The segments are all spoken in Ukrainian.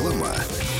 Реклама.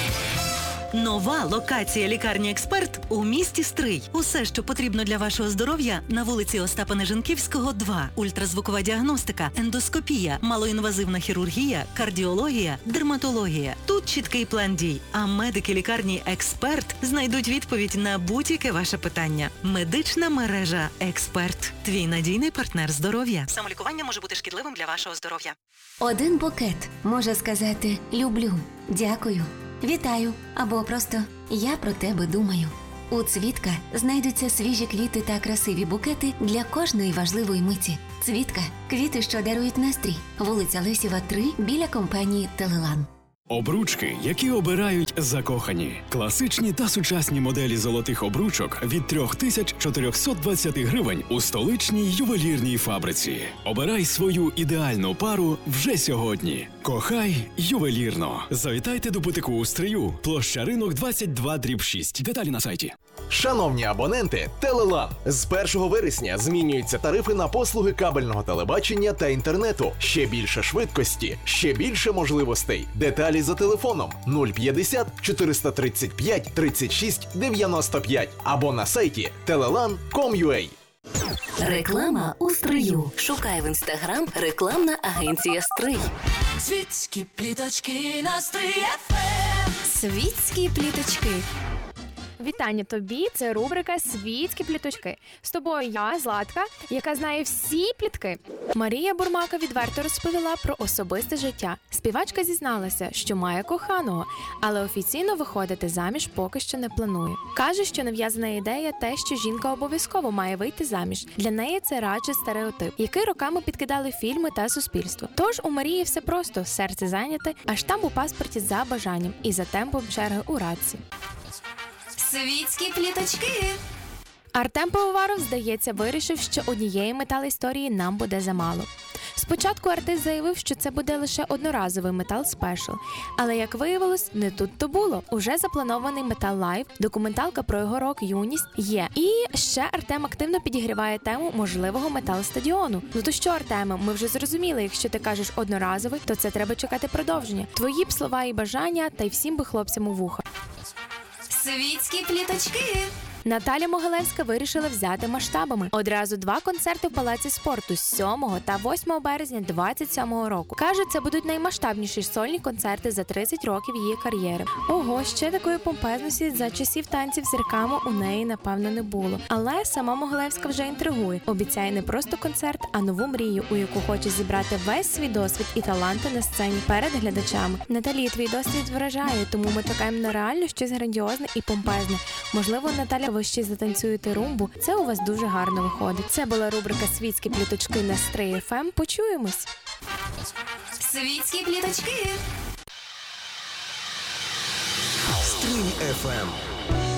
Нова локація лікарні «Експерт» у місті Стрий. Усе, що потрібно для вашого здоров'я, на вулиці Остапа Нежинківського, 2. Ультразвукова діагностика, ендоскопія, малоінвазивна хірургія, кардіологія, дерматологія. Тут чіткий план дій. А медики лікарні «Експерт» знайдуть відповідь на будь-яке ваше питання. Медична мережа «Експерт». Твій надійний партнер здоров'я. Самолікування може бути шкідливим для вашого здоров'я. Один букет може сказати «люблю», «дякую», «вітаю» або просто «я про тебе думаю». У «Цвітка» знайдуться свіжі квіти та красиві букети для кожної важливої миті. «Цвітка» – квіти, що дарують настрій. Вулиця Лесєва, 3, біля компанії «Телелан». Обручки, які обирають закохані. Класичні та сучасні моделі золотих обручок від 3420 гривень у столичній ювелірній фабриці. Обирай свою ідеальну пару вже сьогодні. Кохай ювелірно. Завітайте до бутику у Стрию, площа Ринок 22/6. Деталі на сайті. Шановні абоненти, Телелан. З 1 вересня змінюються тарифи на послуги кабельного телебачення та інтернету. Ще більше швидкості, ще більше можливостей. Деталі за телефоном 050 435 36 95 або на сайті telelan.com.ua. Реклама у Стрию. Шукай в Інстаграм рекламна агенція «Стрий». Світські пліточки на Стрий ФМ. Світські пліточки. Вітання тобі, це рубрика «Світські пліточки». З тобою я, Златка, яка знає всі плітки. Марія Бурмака відверто розповіла про особисте життя. Співачка зізналася, що має коханого, але офіційно виходити заміж поки що не планує. Каже, що нав'язана ідея те, що жінка обов'язково має вийти заміж. Для неї це радше стереотип, який роками підкидали фільми та суспільство. Тож у Марії все просто, серце зайняте, а штамп у паспорті за бажанням і за темпом черги у радці. Світські пліточки. Артем Пивоваров, здається, вирішив, що однієї метал-історії нам буде замало. Спочатку артист заявив, що це буде лише одноразовий метал-спешл. Але, як виявилось, не тут-то було. Уже запланований метал-лайв, документалка про його рок-юність є. І ще Артем активно підігріває тему можливого метал-стадіону. Ну то що, Артеме, ми вже зрозуміли, якщо ти кажеш одноразовий, то це треба чекати продовження. Твої б слова і бажання, та й всім би хлопцям у вуха. Світські пліточки. Наталя Могилевська вирішила взяти масштабами. Одразу 2 концерти в Палаці спорту з 7 та 8 березня 27 року. Каже, це будуть наймасштабніші сольні концерти за 30 років її кар'єри. Ого, ще такої помпезності за часів танців з зірками у неї, напевно, не було. Але сама Могилевська вже інтригує. Обіцяє не просто концерт, а нову мрію, у яку хоче зібрати весь свій досвід і таланти на сцені перед глядачами. Наталі, твій досвід вражає, тому ми чекаємо на реально щось грандіозне і помпезне. Можливо, Наталя, ви ще затанцюєте румбу. Це у вас дуже гарно виходить. Це була рубрика «Світські пліточки» на Стрий ФМ. Почуємось. Світські пліточки. Стрий ФМ.